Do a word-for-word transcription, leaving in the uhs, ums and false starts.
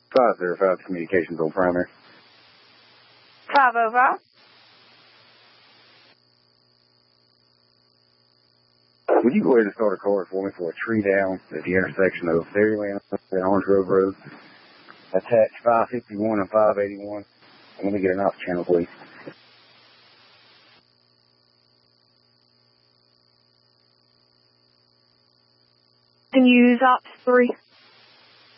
five zero five communications on primary. five oh five. Would you go ahead and start a card for me for a tree down at the intersection of Fairyland and Orange Grove Road? Attach five fifty-one and five eighty-one. I'm going to get an off channel, please. Can you use ops three?